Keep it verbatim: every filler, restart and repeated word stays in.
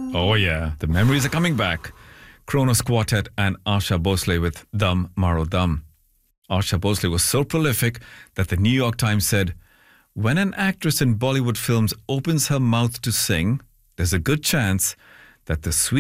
Oh, yeah. The memories are coming back. Kronos Quartet and Asha Bhosle with Dum Maro Dum. Asha Bhosle was so prolific that the New York Times said, when an actress in Bollywood films opens her mouth to sing, there's a good chance that the sweet